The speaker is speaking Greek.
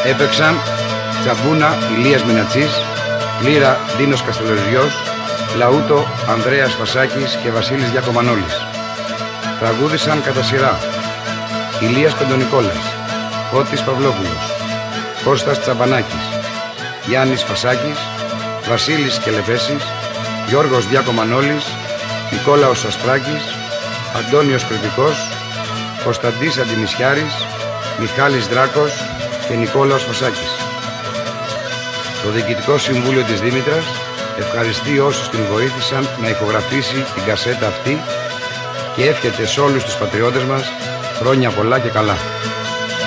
Έπαιξαν Τσαμπούνα Ηλίας Μινατσής, Λύρα Ντίνος Καστελοριζιός, Λαούτο Ανδρέας Φασάκης και Βασίλης Διακομανόλης. Τραγούδησαν κατά σειρά Ηλίας Πεντονικόλας, Κώτης Παυλόπουλος, Κώστας Τσαμπανάκης, Γιάννης Φασάκης, Βασίλης Κελεπέσης, Γιώργος Διακομανόλης, Νικόλαος Ασπράκης, Αντώνιος Κρητικός, Κωνσταντής Αντιμισιάρης, Μιχάλης Δράκος και Νικόλαος Φασάκης. Το Διοικητικό Συμβούλιο της Δήμητρας ευχαριστεί όσους την βοήθησαν να ηχογραφήσει την κασέτα αυτή και εύχεται σε όλους τους πατριώτες μας χρόνια πολλά και καλά.